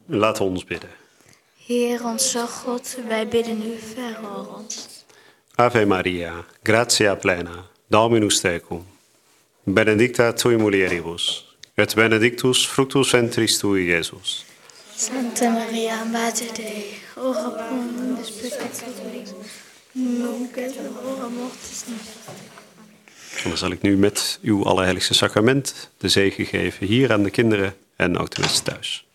Laten we ons bidden. Heer onze God, wij bidden u, verhoor ons. Ave Maria, gratia plena, Dominus tecum. Benedicta tui mulieribus, et benedictus fructus ventris tui, Iesus. Santa Maria, Mater Dei, ora pro nobis peccatoribus, nunc et in hora mortis nostra. En dan zal ik nu met uw allerheiligste sacrament de zegen geven hier aan de kinderen en ook de mensen thuis.